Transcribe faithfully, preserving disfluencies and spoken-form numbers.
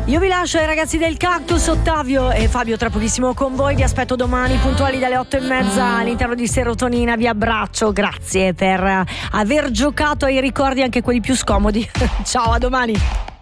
Io vi lascio ai ragazzi del Cactus, Ottavio e Fabio tra pochissimo con voi. Vi aspetto domani puntuali dalle otto e mezza all'interno di Serotonina. Vi abbraccio, grazie per aver giocato ai ricordi, anche quelli più scomodi. Ciao, a domani.